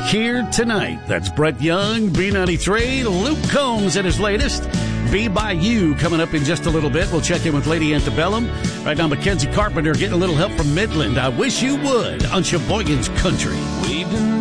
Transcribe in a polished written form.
here tonight. That's Brett Young, B93, Luke Combs at his latest. Be By You coming up in just a little bit. We'll check in with Lady Antebellum. Right now, Mackenzie Carpenter getting a little help from Midland. I Wish You Would on Sheboygan's Country.